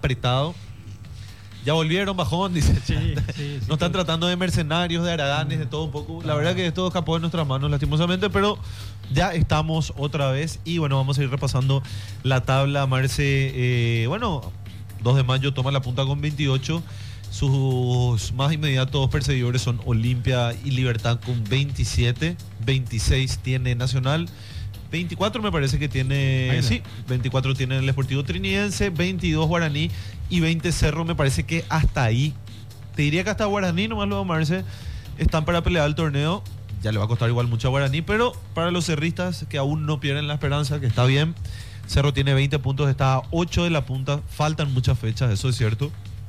apretado. Ya volvieron, bajón, dice. Sí, Nos están tratando de mercenarios, de haraganes, de todo un poco. La verdad que esto escapó de nuestras manos, lastimosamente, pero ya estamos otra vez. Y bueno, vamos a ir repasando la tabla. Marce, 2 de mayo toma la punta con 28. Sus más inmediatos perseguidores son Olimpia y Libertad con 27. 26 tiene Nacional. 24 me parece que tiene... Sí, 24 tiene el Sportivo Trinidense, 22 Guaraní y 20 Cerro. Me parece que hasta ahí, te diría que hasta Guaraní nomás lo va a Marce, están para pelear el torneo. Ya le va a costar igual mucho a Guaraní, pero para los cerristas que aún no pierden la esperanza, que está bien. Cerro tiene 20 puntos, está a 8 de la punta. Faltan muchas fechas, eso es cierto.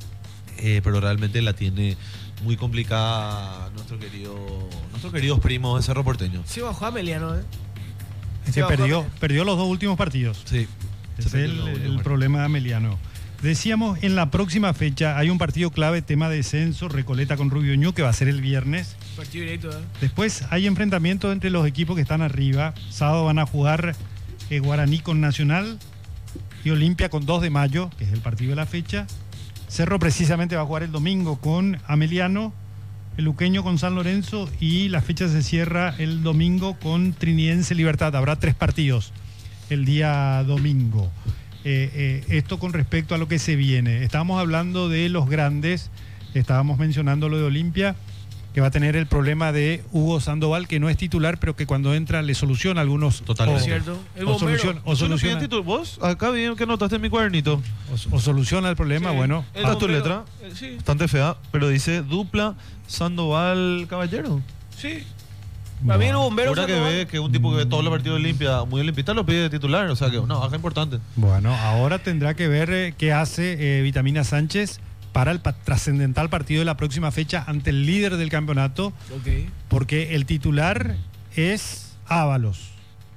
Pero realmente la tiene muy complicada nuestros queridos primos de Cerro Porteño. Sí, bajó a Meliano, Es que perdió los 2 últimos partidos. Sí. Ese es el problema de Ameliano. Decíamos, en la próxima fecha hay un partido clave, tema de descenso, Recoleta con Rubio Ñu, que va a ser el viernes. Partido directo, Después hay enfrentamientos entre los equipos que están arriba. Sábado van a jugar Guaraní con Nacional y Olimpia con 2 de mayo, que es el partido de la fecha. Cerro precisamente va a jugar el domingo con Ameliano, el Luqueño con San Lorenzo, y la fecha se cierra el domingo con Trinidense Libertad. Habrá 3 partidos el día domingo. Esto con respecto a lo que se viene. Estábamos hablando de los grandes, estábamos mencionando lo de Olimpia, que va a tener el problema de Hugo Sandoval, que no es titular, pero que cuando entra le soluciona algunos... Totalmente. Es cierto. El bombero. Soluciona, ¿Vos? Acá vi que notaste en mi cuadernito. o soluciona el problema, Sí. bueno. Haz tu letra. Sí. Bastante fea, pero dice dupla Sandoval Caballero. Sí. Para mí el bombero. Ahora que ve que un tipo que ve todos los partidos de Olimpia, muy olimpista, lo pide de titular, o sea que una baja importante. Bueno, ahora tendrá que ver qué hace Vitamina Sánchez para el trascendental partido de la próxima fecha ante el líder del campeonato, porque el titular es Ábalos.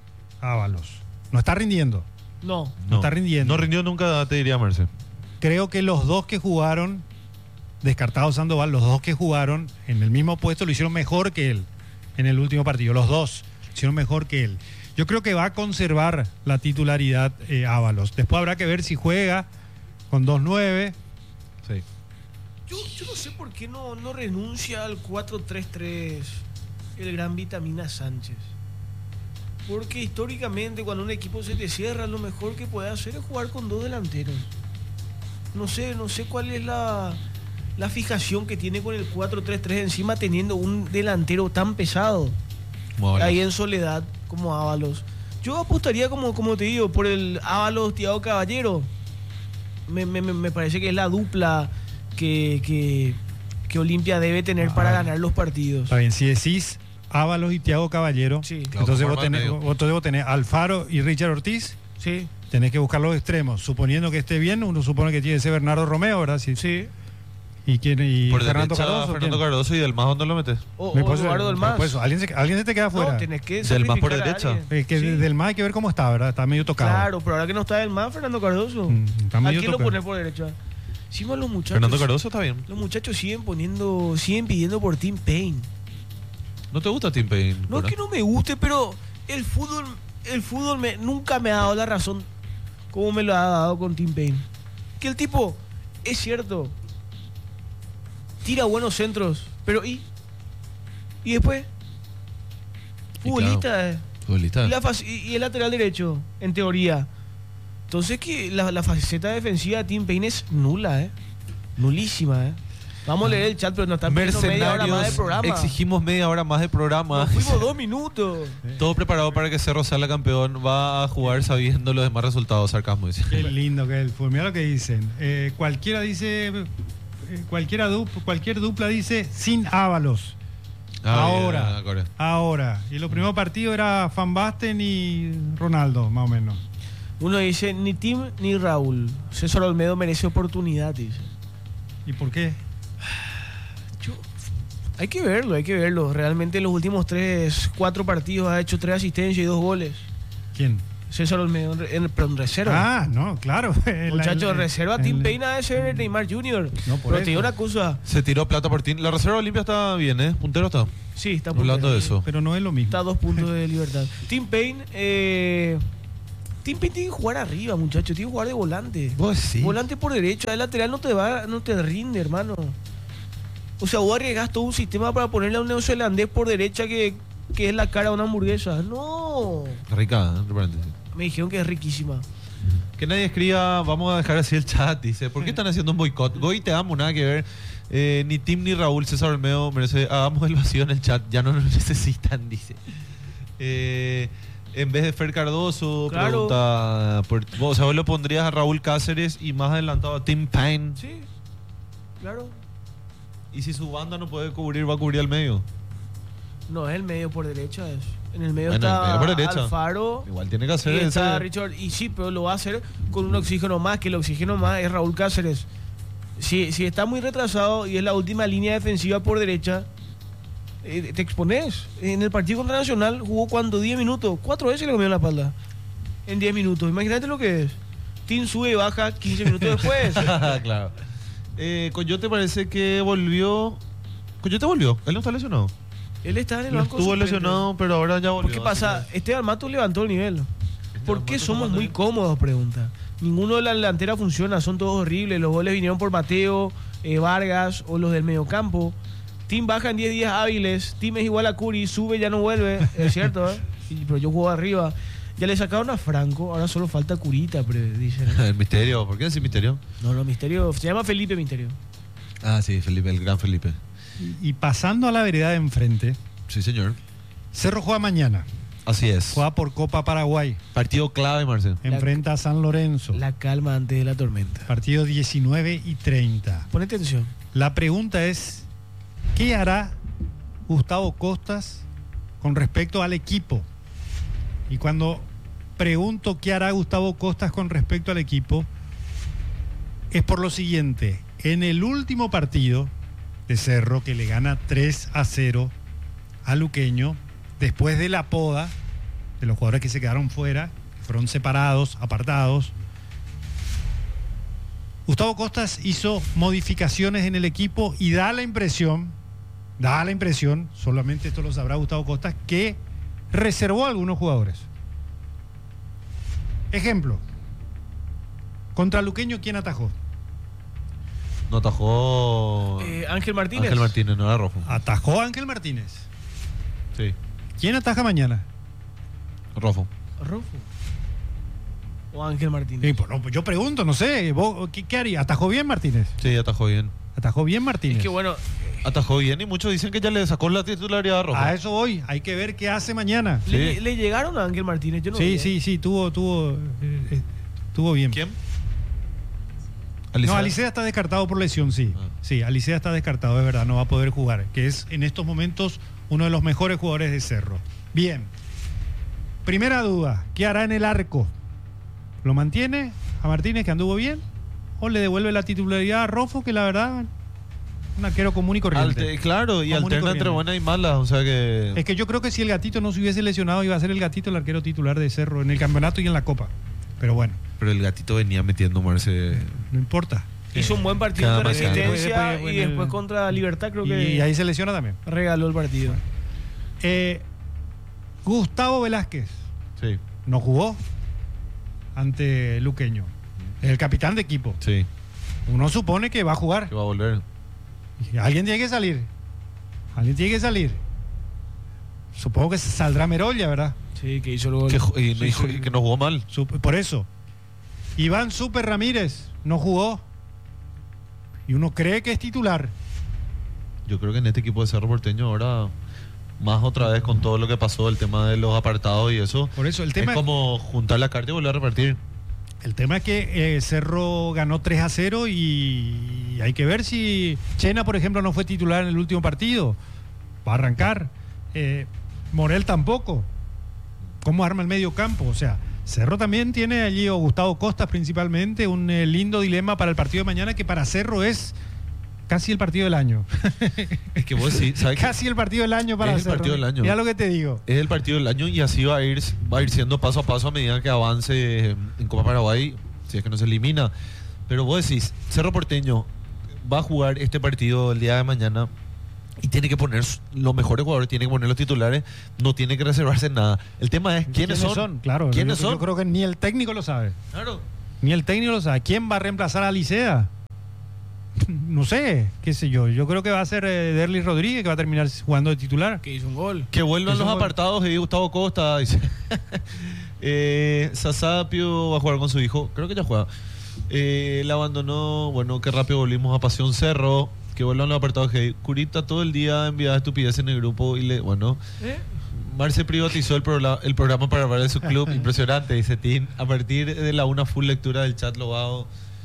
No está rindiendo. No está rindiendo. No rindió nunca, te diría Merce. Creo que los 2 que jugaron, descartado Sandoval, los 2 que jugaron en el mismo puesto lo hicieron mejor que él en el último partido. Los 2 hicieron mejor que él. Yo creo que va a conservar la titularidad Ábalos. Después habrá que ver si juega con 2-9. Sí. Yo no sé por qué no renuncia al 4-3-3 el gran Vitamina Sánchez. Porque históricamente cuando un equipo se te cierra, lo mejor que puede hacer es jugar con 2 delanteros. No sé cuál es la fijación que tiene con el 4-3-3, encima teniendo un delantero tan pesado. Ahí en soledad como Ábalos. Yo apostaría, como te digo, por el Ábalos Thiago Caballero. Me parece que es la dupla que Olimpia debe tener para ganar los partidos. Está bien, si decís Ábalos y Thiago Caballero, Sí. entonces vos tenés Alfaro y Richard Ortiz. Sí. Tenés que buscar los extremos. Suponiendo que esté bien, uno supone que tiene que ser Bernardo Romeo, ¿verdad? Sí. ¿Y Por Fernando derecha, Cardoso? Fernando Cardoso, y del más, ¿dónde lo metes? O Eduardo del Mas. Alguien se te queda fuera. No, tenés que Del Mas por sacrificar a derecha. alguien. Es que Sí. del Mas hay que ver cómo está, ¿verdad? Está medio tocado. Claro, pero ahora que no está del Mas, Fernando Cardoso. Está ¿A medio quién lo tocado. pones por derecha? Encima los muchachos. Fernando Cardoso está bien. Los muchachos siguen pidiendo por Tim Payne. ¿No te gusta Tim Payne? No es que no me guste, pero el fútbol nunca me ha dado la razón como me lo ha dado con Tim Payne. Que el tipo, es cierto, tira buenos centros, pero ¿y después? Futbolista. Futbolista. Y el lateral derecho, en teoría. Entonces que la faceta defensiva de Tim Payne es nula, nulísima. Vamos a leer el chat, pero nos están pidiendo media hora más de programa. Exigimos media hora más de programa. Nos fuimos 2 minutos. Todo preparado para que Cerro sea campeón. Va a jugar sabiendo los demás resultados. Sarcasmo, dice. Qué lindo que es el fútbol. Mira lo que dicen. Cualquier dupla dice sin Ábalos. Ahora. Y el primer partido era Van Basten y Ronaldo, más o menos. Uno dice, ni Tim ni Raúl. César Olmedo merece oportunidad, dice. ¿Y por qué? Hay que verlo. Realmente en los últimos 4 partidos ha hecho 3 asistencias y 2 goles. ¿Quién? César Olmedo, en reserva. Ah, no, claro. Muchachos, reserva, Tim Payne ha de ser Neymar Jr. No, por pero eso. te digo una cosa. Se tiró plata por Tim. La reserva Olimpia está bien, ¿eh? Puntero está. Sí, está Hablando de eso. Pero no es lo mismo. Está a 2 puntos de libertad. Tim Payne Tim Paine tiene que jugar arriba, muchachos. Tiene que jugar de volante. Vos sí. Volante por derecha. De lateral no te rinde, hermano. O sea, vos arriesgás todo un sistema para ponerle a un neozelandés por derecha que es la cara de una hamburguesa. No. Rica, entre paréntesis. Me dijeron que es riquísima. Que nadie escriba, vamos a dejar así el chat, dice. ¿Por qué están haciendo un boicot? Goy, te amo, nada que ver. Ni Tim ni Raúl, César Olmedo merece. Hagamos el vacío en el chat, ya no nos necesitan, dice. En vez de Fer Cardoso, Claro. pregunta. O sea, vos lo pondrías a Raúl Cáceres y más adelantado a Tim Paine. Sí, claro. Y si su banda no puede cubrir, va a cubrir al medio. No, es el medio por derecha. En el medio Bueno, el está medio por derecha. Alfaro. Igual tiene que hacer Y está ese. Richard. Y sí, pero lo va a hacer con un oxígeno más, que el oxígeno más es Raúl Cáceres. Si está muy retrasado y es la última línea defensiva por derecha, te expones. En el partido contra Nacional jugó cuando 10 minutos, 4 veces le comieron la espalda. En 10 minutos. Imagínate lo que es. Tim sube y baja 15 minutos después. Claro. Coyote parece que volvió. Coyote volvió, él no está lesionado. Él está en el No banco. estuvo suplente. lesionado, pero ahora ya volvió. ¿Por qué pasa? así Esteban Matos levantó el nivel. ¿Por qué Matos somos levantó muy el- cómodos? Pregunta. Ninguno de la delantera funciona, son todos horribles. Los goles vinieron por Mateo, Vargas o los del mediocampo. Tim baja en 10 días hábiles. Tim es igual a Curi, sube, ya no vuelve. Es cierto, ¿eh? Pero yo juego arriba. Ya le sacaron a Franco, ahora solo falta Curita, dicen. El Misterio, ¿por qué decir Misterio? No, Misterio. Se llama Felipe Misterio. Ah, sí, Felipe, el gran Felipe. Y pasando a la vereda de enfrente, Sí, señor. Cerro juega mañana. Así es. Juega por Copa Paraguay. Partido clave, Marcel. Enfrenta a San Lorenzo. La calma antes de la tormenta. Partido 19:30. Pon atención. La pregunta es, ¿qué hará Gustavo Costas con respecto al equipo? Y cuando pregunto qué hará Gustavo Costas con respecto al equipo, es por lo siguiente. En el último partido de Cerro, que le gana 3-0 a Luqueño, después de la poda de los jugadores que se quedaron fuera, que fueron separados, apartados, Gustavo Costas hizo modificaciones en el equipo y da la impresión, solamente esto lo sabrá Gustavo Costas, que reservó a algunos jugadores. Ejemplo, contra Luqueño, ¿quién atajó? No atajó. Ángel Martínez. Ángel Martínez, no era rojo. Atajó a Ángel Martínez. Sí, ¿Quién ataja mañana? rojo. Rufo. O Ángel Martínez. Sí, pues, no, pues yo pregunto, no sé, ¿vos qué haría? ¿Atajó bien Martínez? Sí, atajó bien. ¿Atajó bien Martínez? Es que bueno, Atajó bien y muchos dicen que ya le sacó la titularidad a rojo. A eso voy, hay que ver qué hace mañana. Sí. le llegaron a Ángel Martínez. Yo no vi, Sí, tuvo bien. ¿Quién? No, Alicea está descartado por lesión, sí. Ah. Sí, Alicea está descartado, es verdad, no va a poder jugar, que es en estos momentos uno de los mejores jugadores de Cerro. Bien. Primera duda, ¿qué hará en el arco? ¿Lo mantiene a Martínez, que anduvo bien? ¿O le devuelve la titularidad a Rofo, que la verdad, un arquero común y corriente? Claro, y Común y alterna corriente. entre buenas y malas, o sea que... Es que yo creo que si el Gatito no se hubiese lesionado, iba a ser el Gatito el arquero titular de Cerro en el campeonato y en la Copa. Pero bueno, Pero el gatito venía metiendo Marce. no importa. hizo un buen partido Cada de más resistencia después, y después contra Libertad creo que Y ahí se lesiona también. regaló el partido. Gustavo Velázquez Sí, no jugó ante Luqueño. Es el capitán de equipo. sí, Uno supone que va a jugar. que va a volver. Y alguien tiene que salir. Alguien tiene que salir. Supongo que saldrá Merolla, ¿verdad? Sí, que hizo el gol. Y que no jugó mal. Por eso. Iván Super Ramírez no jugó. Y uno cree que es titular. Yo creo que en este equipo de Cerro Porteño ahora, más otra vez con todo lo que pasó, el tema de los apartados y eso, Por eso, el tema es como juntar la carta y volver a repartir. El tema es que Cerro ganó 3-0 y hay que ver si Chena, por ejemplo, no fue titular en el último partido. Va a arrancar. Morel tampoco. ¿Cómo arma el medio campo? O sea, Cerro también tiene allí, o Gustavo Costas principalmente, un lindo dilema para el partido de mañana, que para Cerro es casi el partido del año. Es que vos sí, ¿sabes qué? Casi el partido del año para Es el Cerro. partido del año. Mira lo que te digo. Es el partido del año y así va a ir siendo paso a paso a medida que avance en Copa Paraguay, si es que no se elimina. Pero vos decís, Cerro Porteño va a jugar este partido el día de mañana y tiene que poner los mejores jugadores, tiene que poner los titulares, no tiene que reservarse nada. El tema es quiénes son. Claro, ¿Quiénes son? Yo creo que ni el técnico lo sabe. Claro. Ni el técnico lo sabe. ¿Quién va a reemplazar a Licea? No sé, qué sé yo. Yo creo que va a ser Derlis Rodríguez, que va a terminar jugando de titular. Que hizo un gol. Que vuelvan Hizo los un gol. apartados de Gustavo Costa, dice. Sasapio va a jugar con su hijo, creo que ya juega. La abandonó, bueno, qué rápido volvimos a Pasión Cerro. Que vuelvan los apartados de Curita todo el día enviaba estupideces en el grupo y bueno. Marce privatizó el programa para hablar de su club. Impresionante, dice Tim. A partir de la una full lectura del chat lobado.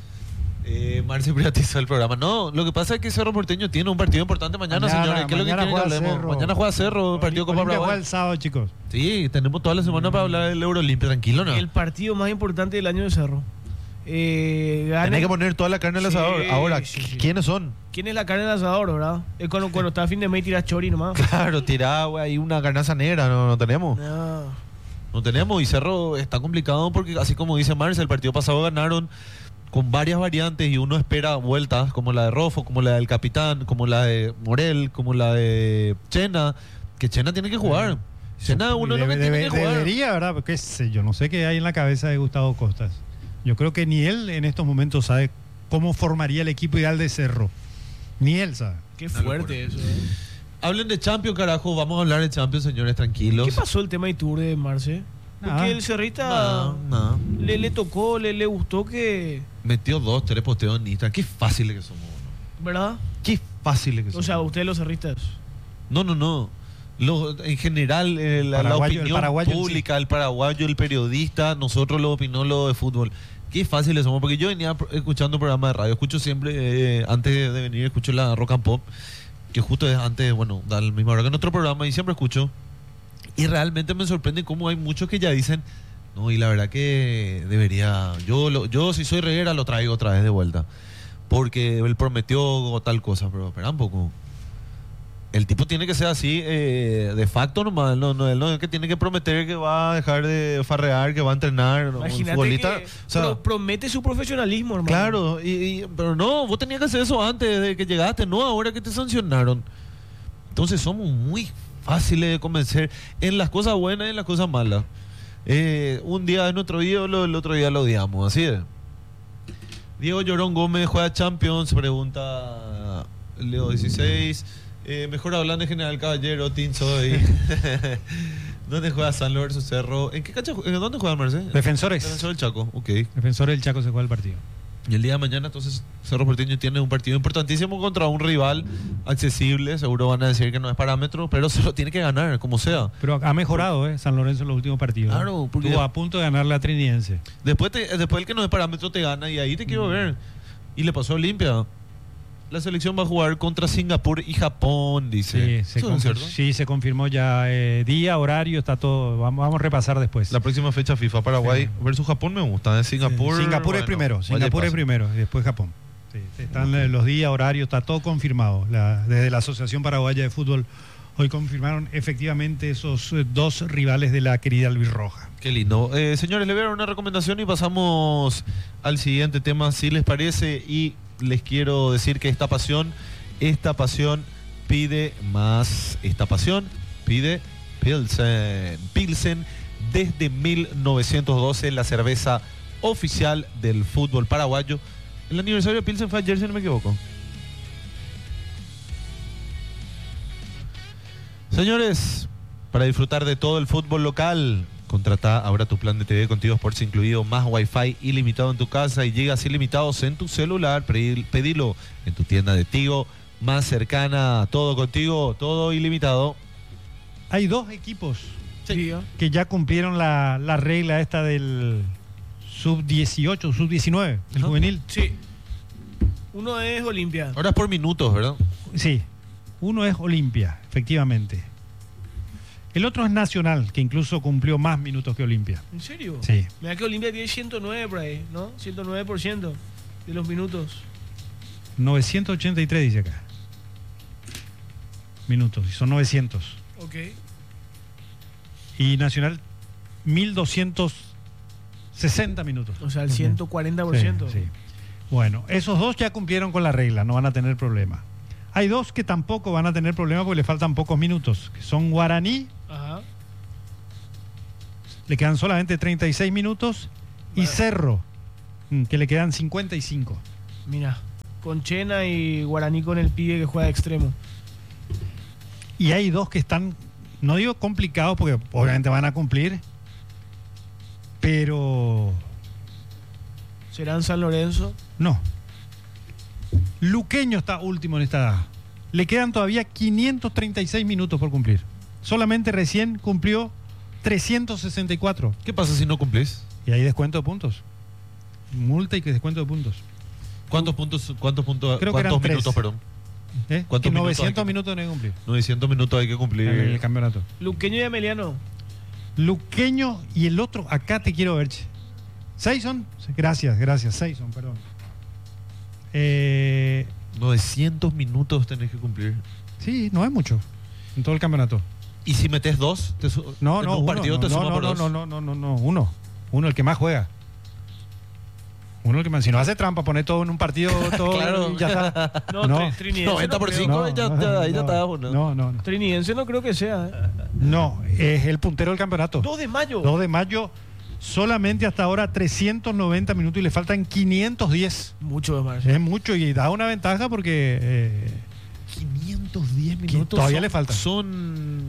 Marce privatizó el programa. No, lo que pasa es que Cerro Porteño tiene un partido importante mañana, señores. ¿Qué es lo que quieren que hablemos? Cerro. Mañana juega Cerro, partido Copa Olimpia Bravo. juega el sábado, chicos. Sí, tenemos toda la semana para hablar del Eurolimpia, tranquilo, ¿no? El partido más importante del año de Cerro. Tenés que poner toda la carne al Sí, asador. Ahora, sí, sí. ¿quiénes son? ¿Quién es la carne del asador, verdad? Es cuando está a fin de mes y tiras chori nomás. Claro, tirá, güey, ahí una garnaza negra, no tenemos. No. No tenemos, y Cerro está complicado porque, así como dice Marce, el partido pasado ganaron con varias variantes y uno espera vueltas, como la de Rofo, como la del Capitán, como la de Morel, como la de Chena, que Chena tiene que jugar. Chena uno no tiene que jugar. Debería, ¿verdad? Porque yo no sé qué hay en la cabeza de Gustavo Costas. Yo creo que ni él en estos momentos sabe cómo formaría el equipo ideal de Cerro. Ni él sabe. Qué fuerte eso, Hablen de Champions, carajo. Vamos a hablar de Champions, señores, tranquilos. ¿Qué pasó el tema de Tour de Marce? Nada. Porque el cerrista Nada. le tocó, le gustó que... Metió 2, 3 posteos en Instagram. Qué fáciles que somos, ¿no? ¿Verdad? Qué fáciles que somos. O sea, ustedes los cerristas. No. En general, la Paraguayo, opinión el paraguayo en pública, el paraguayo, el periodista, nosotros lo opinó lo de fútbol. Qué fáciles somos, porque yo venía escuchando programas de radio, escucho siempre, antes de venir, escucho la Rock and Pop, que justo es antes, bueno, da la misma hora que nuestro programa, y siempre escucho, y realmente me sorprende cómo hay muchos que ya dicen, no, y la verdad que debería, yo si soy reguera lo traigo otra vez de vuelta, porque él prometió tal cosa, pero espera un poco. El tipo tiene que ser así, de facto nomás. No es que tiene que prometer que va a dejar de farrear, que va a entrenar. Imagínate futbolista, que o sea, promete su profesionalismo, hermano. claro, pero no, vos tenías que hacer eso antes de que llegaste, no ahora que te sancionaron. Entonces somos muy fáciles de convencer en las cosas buenas y en las cosas malas. Un día es nuestro ídolo, el otro día lo odiamos, así es. Diego Llorón Gómez juega Champions, pregunta Leo 16. Mejor hablando en General Caballero, Tinso y ¿dónde juega San Lorenzo Cerro? ¿En qué cancha? ¿Dónde juega Mercedes? Defensores. Defensor del Chaco, ok. Defensores del Chaco se juega el partido. Y el día de mañana, entonces, Cerro Porteño tiene un partido importantísimo contra un rival accesible. Seguro van a decir que no es parámetro, pero se lo tiene que ganar, como sea. Pero ha mejorado, San Lorenzo en los últimos partidos. Claro, porque estuvo a punto de ganarle a Trinidense. después el que no es parámetro te gana y ahí te quiero ver. Y le pasó a Olimpia. La selección va a jugar contra Singapur y Japón, dice. Sí, ¿Eso es cierto? sí, se confirmó ya día, horario, está todo. Vamos a repasar después. La próxima fecha FIFA, Paraguay versus Japón me gusta. De Singapur. Singapur es bueno, primero, vaya Singapur es paso. primero y después Japón. Sí, están los días, horarios, está todo confirmado. Desde la Asociación Paraguaya de Fútbol hoy confirmaron efectivamente esos dos rivales de la querida albirroja. Qué lindo. Señores, le voy a dar una recomendación y pasamos al siguiente tema, si les parece. Y les quiero decir que esta pasión pide más. Esta pasión pide Pilsen. Pilsen, desde 1912, la cerveza oficial del fútbol paraguayo. El aniversario de Pilsen fue ayer, si no me equivoco. Señores, para disfrutar de todo el fútbol local, contrata ahora tu plan de TV con Tigo Sports incluido, más Wi-Fi ilimitado en tu casa y gigas ilimitados en tu celular. Pedilo en tu tienda de Tigo más cercana. Todo contigo, todo ilimitado. Hay dos equipos Sí. que ya cumplieron la regla esta del sub-18, sub-19, el Ajá. juvenil. Sí. Uno es Olimpia. Ahora es por minutos, ¿verdad? Sí, uno es Olimpia, efectivamente. El otro es Nacional, que incluso cumplió más minutos que Olimpia. ¿En serio? Sí. Mira que Olimpia tiene 109 por ahí, ¿no? 109% de los minutos. 983 dice acá. Minutos, y son 900. Ok. Y Nacional, 1260 minutos. O sea, el 140%. Sí, sí. Bueno, esos dos ya cumplieron con la regla, no van a tener problema. Hay dos que tampoco van a tener problemas porque le faltan pocos minutos, que son Guaraní, Ajá. le quedan solamente 36 minutos, y Bueno. Cerro, que le quedan 55. Mira, con Chena y Guaraní con el pibe que juega de extremo. Y hay dos que están, no digo complicados porque obviamente van a cumplir, pero Serán San Lorenzo. no. Luqueño está último en esta. Le quedan todavía 536 minutos por cumplir. Solamente recién cumplió 364. ¿Qué pasa si no cumplís? Y hay descuento de puntos. Multa y que descuento de puntos. ¿Cuántos puntos, Creo que eran cuántos 3. minutos, perdón? ¿Eh? ¿Cuántos Que minutos 900 hay que- minutos no hay que cumplir 900 minutos hay que cumplir. en el campeonato. Luqueño y Emiliano. Luqueño y el otro, acá te quiero ver. Che. Seison, gracias, Seison, perdón. 900 minutos tenés que cumplir. Sí, no es mucho en todo el campeonato. Y si metes dos, No, en no, un uno, partido no, te no, suma no, por no, dos. no, uno, el que más juega. Uno el que más, si no hace trampa, pone todo en un partido, todo Claro. y ya está. No, No. Trinidense. 90 por no creo. 5 ahí ya está. no. Trinidense no creo que sea. No, es el puntero del campeonato. 2 de mayo. 2 de mayo, solamente hasta ahora 390 minutos y le faltan 510. Mucho de marzo. Es mucho y da una ventaja porque 510 minutos. todavía son- le faltan. Son,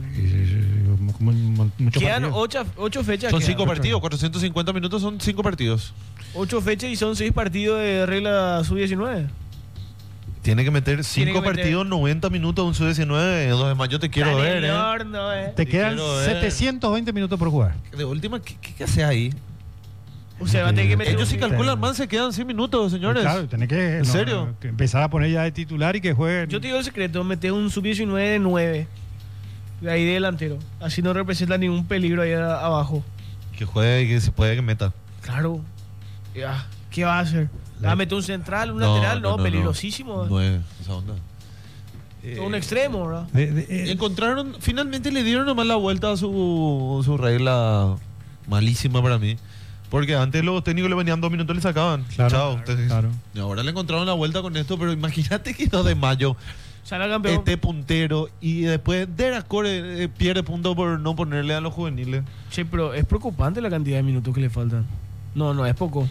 muchos Quedan partidos. 8 fechas. son quedan. 5 partidos. 450 minutos son 5 partidos. 8 fechas y son 6 partidos de regla sub-19. Tiene que meter Tiene 5 que meter- partidos, 90 minutos, un sub-19. 2 de mayo te quiero ver, Señor, no, Te Te quedan quiero ver. 720 minutos por jugar. De última, ¿qué haces ahí? O sea, va a tener que meter Ellos un- sí calculan más, se quedan 100 minutos, señores. Claro, tenés que, ¿En serio? que empezar a poner ya de titular y que jueguen. Yo te digo el secreto, meter un sub-19 de 9. De ahí de delantero. Así no representa ningún peligro ahí abajo. Que juegue y que se puede que meta. Claro. Ya, ¿qué va a hacer? ¿Va a meter un central, un lateral? No, peligrosísimo. 9, esa onda. Un extremo, ¿verdad? Encontraron, finalmente le dieron nomás la vuelta a su regla malísima para mí. Porque antes los técnicos le venían 2 minutos y le sacaban. Claro, Chao. claro, Entonces, claro. y ahora le encontraron la vuelta con esto, pero imagínate que 2 de mayo Sale campeón. esté puntero y después Deracore pierde puntos por no ponerle a los juveniles. Che, pero es preocupante la cantidad de minutos que le faltan. No es poco.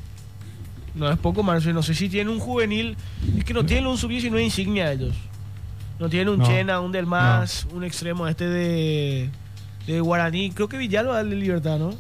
No es poco, Marcelo. No sé si tienen un juvenil. Es que no tienen un sub-19 insignia ellos. No tienen un No. Chena, un Del Mas, un extremo de Guaraní. Creo que Villalba es el de Libertad, ¿no?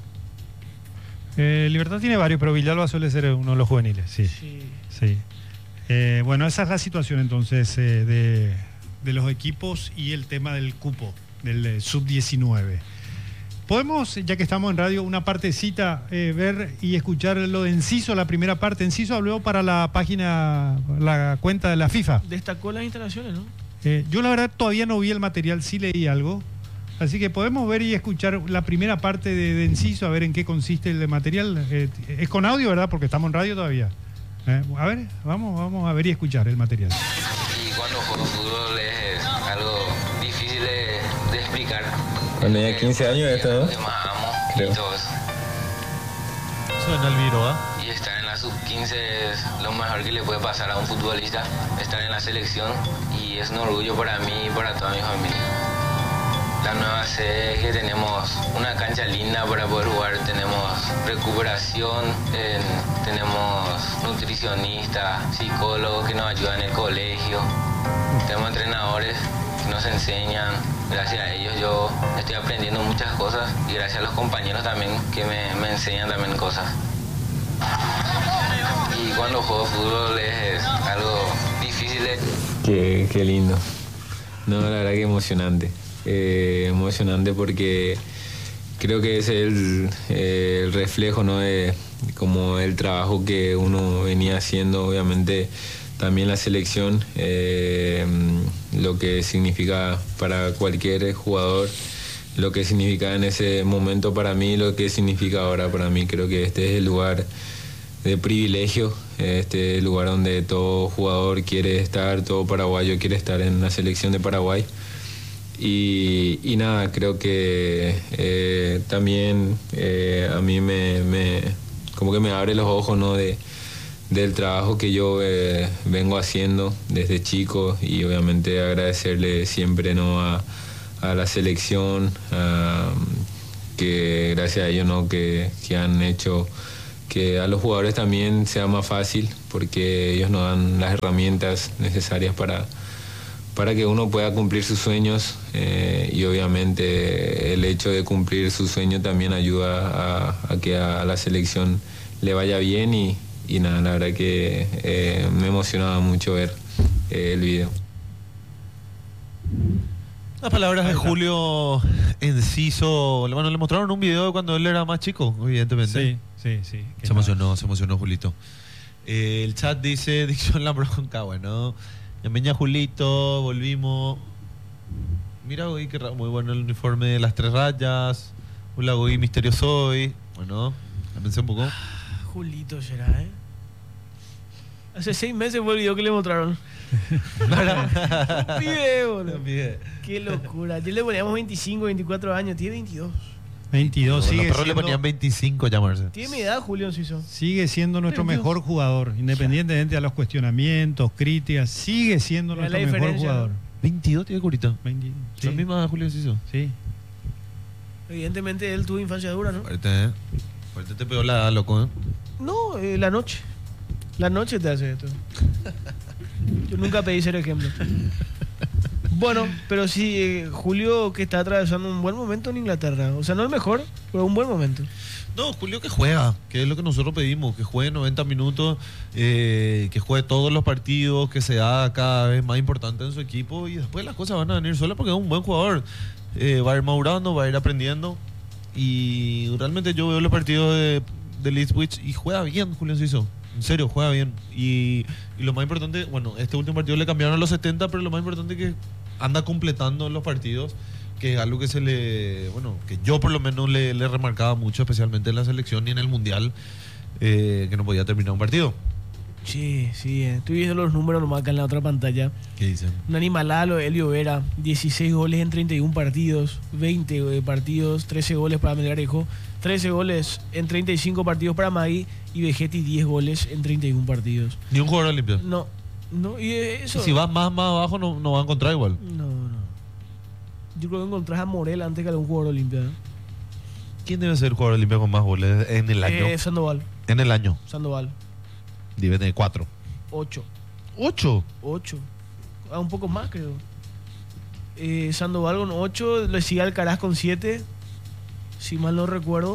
Libertad tiene varios, pero Villalba suele ser uno de los juveniles, sí. Sí. Bueno, esa es la situación entonces de los equipos y el tema del cupo, del sub-19. Podemos, ya que estamos en radio, una partecita, ver y escuchar lo de Enciso, la primera parte. Enciso habló para la página, la cuenta de la FIFA. Destacó las instalaciones, ¿no? Yo la verdad todavía no vi el material, sí leí algo. Así que podemos ver y escuchar la primera parte de Enciso, a ver en qué consiste el material. Es con audio, ¿verdad? Porque estamos en radio todavía. A ver, vamos a ver y escuchar el material. Y cuando juego fútbol es algo difícil de explicar. Cuando tenía 15 años esto, ¿no? Lo que más amo Creo. y todo eso. Suena Alviro, ¿ah? Y estar en la sub-15 es lo mejor que le puede pasar a un futbolista. Estar en la selección y es un orgullo para mí y para toda mi familia. La nueva sede es que tenemos una cancha linda para poder jugar, tenemos recuperación, tenemos nutricionistas, psicólogos que nos ayudan en el colegio, tenemos entrenadores que nos enseñan. Gracias a ellos yo estoy aprendiendo muchas cosas y gracias a los compañeros también que me enseñan también cosas. Y cuando juego fútbol es algo difícil de... Qué lindo. No, la verdad que emocionante. Emocionante porque creo que ese es el reflejo, ¿no? De como el trabajo que uno venía haciendo, obviamente también la selección, lo que significa para cualquier jugador, lo que significa en ese momento para mí, lo que significa ahora para mí. Creo que este es el lugar de privilegio, este lugar donde todo jugador quiere estar, todo paraguayo quiere estar en la selección de Paraguay. Y nada, creo que también a mí como que me abre los ojos, ¿no? de del trabajo que yo vengo haciendo desde chico, y obviamente agradecerle siempre, ¿no?, a la selección, que gracias a ellos, ¿no?, que han hecho que a los jugadores también sea más fácil, porque ellos nos dan las herramientas necesarias para que uno pueda cumplir sus sueños, y obviamente el hecho de cumplir sus sueños también ayuda a que a la selección le vaya bien, y nada, la verdad que me emocionaba mucho ver el video. Las palabras de Julio Enciso. Bueno, le mostraron un video de cuando él era más chico, evidentemente. Sí. Se emocionó Julito. El chat dice, Dicción la bronca, bueno. Bienvenida Julito, volvimos. Mira, güey, muy bueno el uniforme de las 3 rayas. Hola, güey, misterioso hoy. Bueno, la pensé un poco. Julito será, ¿eh? Hace 6 meses fue el video que le mostraron. Un pibe, boludo. Qué locura. Ayer le poníamos 25, 24 años. Tiene 22. 22, Bueno, sigue los perros le siendo, ponían 25 llamarse. Tiene mi edad, Julio Enciso. sigue siendo nuestro 22. mejor jugador, independientemente de los cuestionamientos, críticas, sigue siendo Mira nuestro la mejor diferencia, jugador. 22 tiene Curita. 20, La sí, misma Julio Enciso. sí. Evidentemente él tuvo infancia dura, ¿no? Fuerte, ¿eh? Fuerte te pegó la edad, loco, ¿eh? No, la noche. La noche te hace esto. Yo nunca pedí ser ejemplo. Bueno, pero sí, Julio, que está atravesando un buen momento en Inglaterra. O sea, no el mejor, pero un buen momento. No, Julio que juega, que es lo que nosotros pedimos, que juegue 90 minutos, que juegue todos los partidos, que sea cada vez más importante en su equipo, y después las cosas van a venir solas porque es un buen jugador. Va a ir madurando, va a ir aprendiendo, y realmente yo veo los partidos de Leeds y juega bien Julio Enciso. En serio, juega bien. Y lo más importante, bueno, este último partido le cambiaron a los 70, pero lo más importante es que anda completando los partidos, que es algo que que yo por lo menos le remarcaba mucho, especialmente en la selección y en el Mundial, que no podía terminar un partido. Sí, estoy viendo los números nomás acá en la otra pantalla. ¿Qué dicen? Un animalalo, Elio Vera, 16 goles en 31 partidos, 20 partidos, 13 goles para Melgarejo, 13 goles en 35 partidos para Magui, y Vegetti 10 goles en 31 partidos. Ni un jugador limpio. No, y eso... Y si vas más abajo no va a encontrar igual. No. Yo creo que encontrás a Morel antes que a algún jugador Olimpia. ¿Quién debe ser el jugador limpio con más goles en el año? Sandoval. En el año. Debe tener 4. 8. ¿8? Un poco más, creo. Sandoval con 8, le sigue Alcaraz con 7, si mal no recuerdo.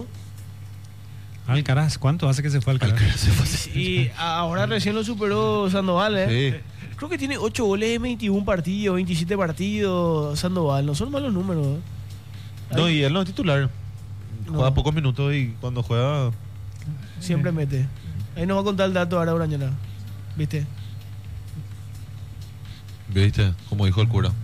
Alcaraz, ¿cuánto hace que se fue Alcaraz? Y ahora recién lo superó Sandoval, ¿eh? Sí. Creo que tiene 8 goles en 21 partidos, 27 partidos Sandoval. No son malos números, ¿eh? No, y él no es titular. Juega No. pocos minutos y cuando juega... Siempre mete. Ahí nos va a contar el dato ahora Urañona. ¿Viste? ¿Viste? Como dijo el cura.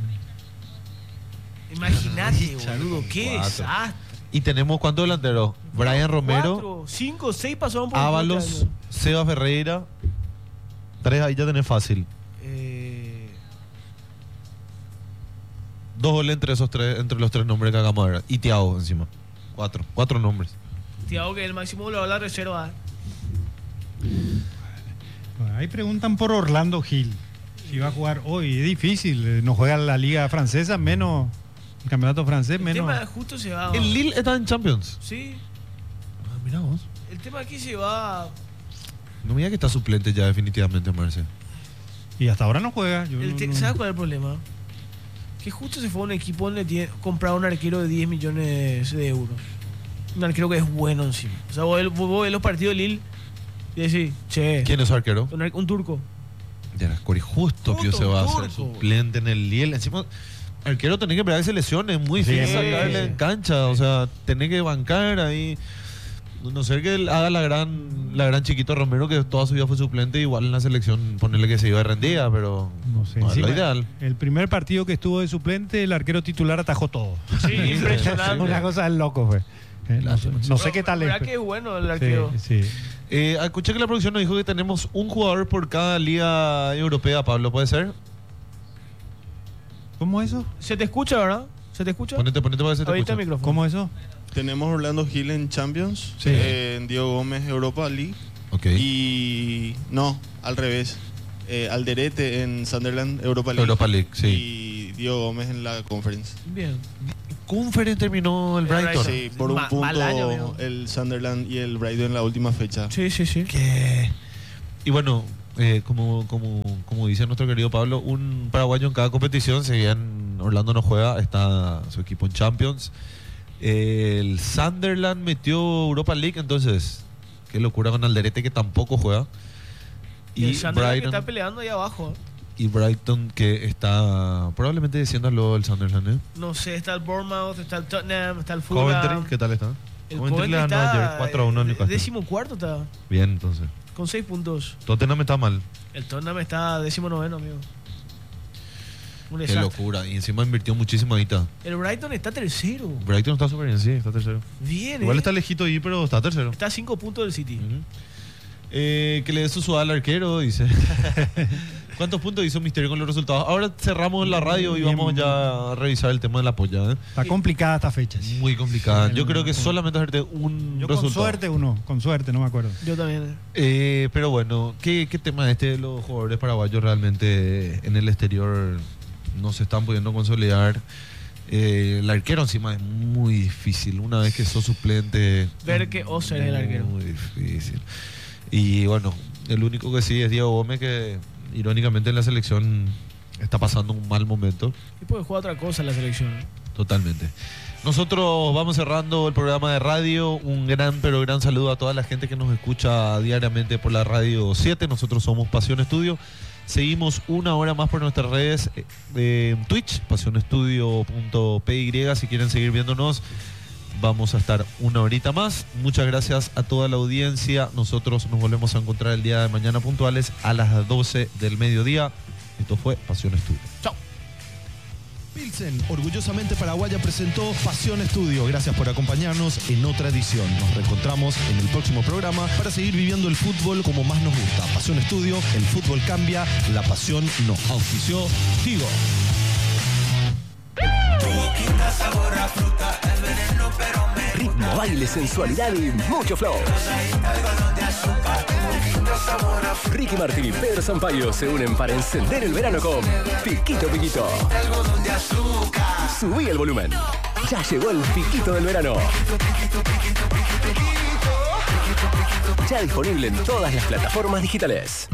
Imagínate, Richard, boludo. Qué 4. desastre. Y tenemos ¿cuántos delanteros? Brian Romero, 4, 5, 6 pasaron por Ábalos, este año. Seba Ferreira. 3 ahí ya tenés fácil. 2 goles entre esos 3, entre los 3 nombres que acabamos de ver. Y Thiago encima. 4 nombres. Thiago, que es el máximo goleador de la reserva. Bueno, ahí preguntan por Orlando Gil. Si va a jugar hoy, es difícil. No juega la liga francesa, menos el campeonato francés, El menos. tema justo se va. El Lille está en Champions. Sí. Mirá vos. El tema aquí se va. No me digas que está suplente ya definitivamente, Marce. Y hasta ahora no juega. Yo no- ¿Sabes cuál es el problema? Que justo se fue a un equipo donde tiene comprado un arquero de 10 millones de euros. Un arquero que es bueno encima. O sea, vos ves los partidos de Lille y decís, che, ¿Quién es su arquero? un turco. Ya era Cori, justo que se va a hacer turco. suplente en el Lille. Encima, arquero tenés que esperar que se lesione. Es muy Sí, difícil sí, sacarle sí. en cancha. O sea, tenés que bancar ahí. No ser que él haga la gran Chiquito Romero, que toda su vida fue suplente, igual en la selección ponerle que se iba de rendida, pero No sé. no es lo Encima, ideal. el primer partido que estuvo de suplente, el arquero titular atajó todo. Sí, impresionante. Una cosa del loco, fue. No sé qué tal La es. verdad que es bueno el arquero. Sí. Escuché que la producción nos dijo que tenemos un jugador por cada liga europea, Pablo, ¿puede ser? ¿Cómo eso? ¿Se te escucha, verdad? ¿Se te escucha? Ponete para que se te Ahorita el escuche. micrófono. ¿Cómo eso? Tenemos Orlando Gil en Champions, Sí. en Diego Gómez Europa League, Ok. Y no, al revés. Alderete en Sunderland, Europa League. Europa League, sí. Y Diego Gómez en la Conference. Bien. Conference terminó el Brighton. Sí, por un Mal año, amigo. punto el Sunderland y el Brighton en la última fecha. Sí. ¿Qué? Y bueno, como dice nuestro querido Pablo, un paraguayo en cada competición. Si bien Orlando no juega, está su equipo en Champions. El Sunderland metió Europa League, entonces qué locura con Alderete, que tampoco juega. Y el Y Sunderland que está Brighton, peleando ahí abajo. y Brighton, que está probablemente diciéndolo el Sunderland, ¿eh? No sé, está el Bournemouth, está el Tottenham, está el Fulham. Coventry, ¿qué tal está? El Coventry le Coventry ganó ayer está 4-1 al Newcastle. 14º está, Bien, entonces. con 6 puntos. Tottenham está mal. El Tottenham está 19º, amigo. Un Qué desastre. locura. Y encima invirtió muchísima guita. El Brighton está tercero. Brighton está súper bien, sí, está tercero. Bien, Igual está lejito ahí, pero está tercero. Está a 5 puntos del City. Ujú. Que le dé su sudada al arquero, dice. ¿Cuántos puntos hizo Misterio con los resultados? Ahora cerramos la radio y Bien. vamos ya a revisar el tema de la polla, ¿eh? Está complicada esta fecha. Muy complicada. Yo creo que solamente hacerte un Yo resultado. con suerte, no me acuerdo. Yo también. Pero bueno, ¿qué tema este de los jugadores paraguayos realmente en el exterior no se están pudiendo consolidar? El arquero encima es muy difícil. Una vez que sos suplente... Ver que Oser es el arquero. Muy difícil. Y bueno, el único que sí es Diego Gómez, que irónicamente en la selección está pasando un mal momento. Y puede jugar otra cosa en la selección. Totalmente. Nosotros vamos cerrando el programa de radio. Un gran, pero gran saludo a toda la gente que nos escucha diariamente por la Radio 7. Nosotros somos Pasión Estudio. Seguimos una hora más por nuestras redes en Twitch, pasionestudio.py. Si quieren seguir viéndonos, vamos a estar una horita más. Muchas gracias a toda la audiencia. Nosotros nos volvemos a encontrar el día de mañana puntuales a las 12 del mediodía. Esto fue Pasión Estudio. Chao. Pilsen, orgullosamente paraguaya, presentó Pasión Estudio. Gracias por acompañarnos en otra edición. Nos reencontramos en el próximo programa para seguir viviendo el fútbol como más nos gusta. Pasión Estudio, el fútbol cambia, la pasión nos auspició Tigo. Ritmo, baile, sensualidad y mucho flow. Ricky Martin y Pedro Sampaio se unen para encender el verano con Piquito Piquito. Subí el volumen. Ya llegó el Piquito del verano. Ya disponible en todas las plataformas digitales.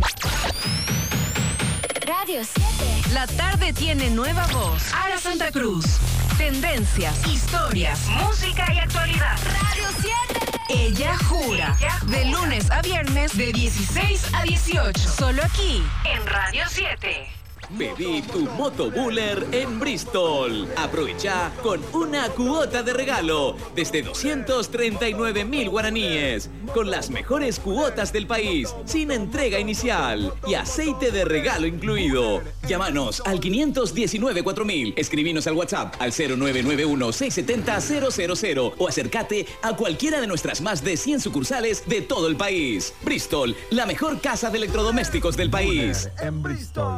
Radio 7. La tarde tiene nueva voz. Ara Santa Cruz. Tendencias, historias, música y actualidad. Radio 7. Ella jura. De lunes a viernes de 16 a 18. Solo aquí en Radio 7. Pedí tu Moto Buller en Bristol. Aprovecha con una cuota de regalo desde 239.000 guaraníes, con las mejores cuotas del país, sin entrega inicial y aceite de regalo incluido. Llámanos al 519-4000, escribinos al WhatsApp al 0991-670-000 o acércate a cualquiera de nuestras más de 100 sucursales de todo el país. Bristol, la mejor casa de electrodomésticos del país. En Bristol.